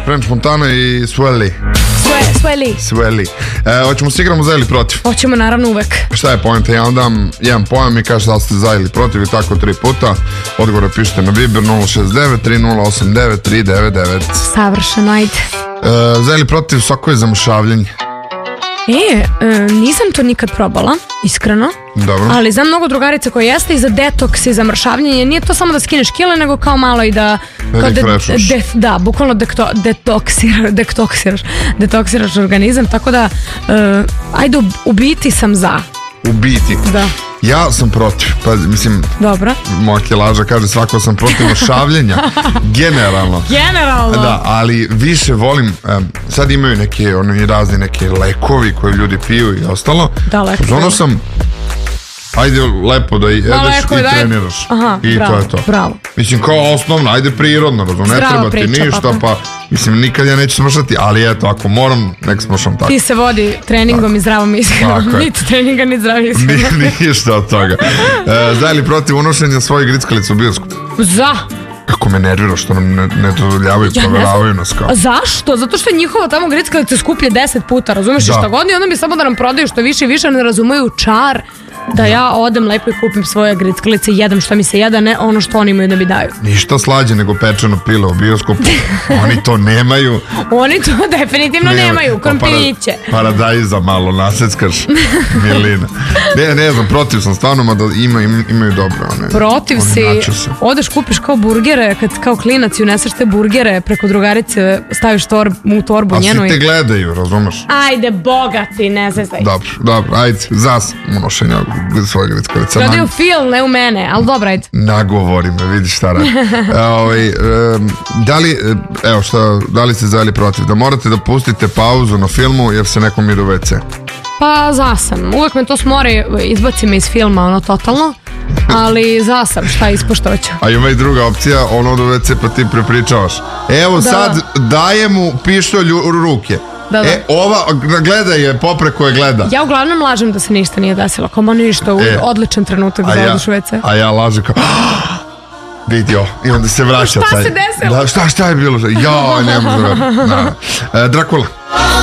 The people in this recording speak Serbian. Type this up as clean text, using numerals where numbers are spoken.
French Montana i Swelly. Swelly. Hoćemo se igramo za ili protiv? Hoćemo, naravno, uvek. Šta je poenta? Ja vam dam jedan pojam i kažete da li ste za ili protiv i tako 3 puta. Odgovore pišete na Viber 069 3089 399. Savršeno, ajde. Za ili protiv svako je zamršavljanje. Nisam to nikad probala, iskreno. Dobro. Ali znam mnogo drugarica koje jeste i za detoks i zamršavljanje. Nije to samo da skineš kile, nego kao malo i da da, bukvalno detoksiraš organizam. Tako da, ajde, u biti sam za. U biti? Da. Ja sam protiv, pa mislim, dobro. Moja kilaža kaže svako sam protiv mršavljenja. Generalno. Da, ali više volim, sad imaju neke, razni neke lekovi koje ljudi piju i ostalo. Da, lekovi. Ono sam, ajde lepo da jedeš i treniraš. I to je to. Bravo. Mislim, kao osnovno, ajde prirodno, ne treba ti ništa, pa mislim, nikad ja neću smršati, ali eto, ako moram, nek smršam tako. Ti se vodi treningom i zdravom ishranom. Niti treninga, niti zdravim ishranom. Ništa od toga. Za ili protiv unošenja svojih grickalica u bioskopu? Za. Kako me nervira što nam ne dozvoljavaju, proveravaju nas kao. Zašto? Zato što je njihova tamo grickalica skuplje 10 puta, razumeš, i šta god, i onda mi samo da nam prodaju što više i više, ne razumeju čar da ja odem lepo i kupim svoje grickalice i jedem što mi se jeda, ne ono što oni imaju da mi daju. Ništa slađe nego pečeno pilo u bioskopu. Oni to nemaju. Oni to definitivno nemaju, krompiriće. Paradajza malo naseckaš, milina. Ne znam, protiv sam stvarno, mada imaju dobro. Protiv si, odeš kupiš kao burgere, kad kao klinac i uneseš te burgere preko drugarice, staviš u torbu njenu. A svi te gledaju, razumeš? Ajde, bogati, ne zezaj. Dobro, ajde, zas unošenja svoje grickalice. Gledaju film, ne u mene, ali dobro, ajde. Nagovori me, vidiš šta radi. Da li ste za ili protiv? Da morate da pustite pauzu na filmu jer se nekom ide u WC? Pa za sam. Uvek me to smori, izbaci me iz filma, ono, totalno. Ali za sam, šta ispoštoću. A ima i druga opcija, ono do WC pa ti prepričavaš. Evo sad daje mu pištolj u ruke. Ova gleda je popreko je gleda. Ja uglavnom lažem da se ništa nije desilo. Kao ono ništa, odličan trenutak da odeš u WC. A ja lažem kao vidio. I onda se vraća. Šta se desilo? Šta je bilo? Ja, ne možda. Drakula.